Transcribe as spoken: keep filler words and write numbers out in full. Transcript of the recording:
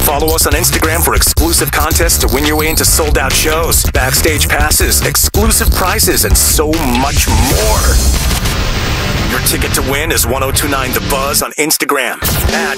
Follow us on Instagram for exclusive contests to win your way into sold-out shows, backstage passes, exclusive prizes, and so much more. Your ticket to win is ten twenty-nine The Buzz on Instagram, at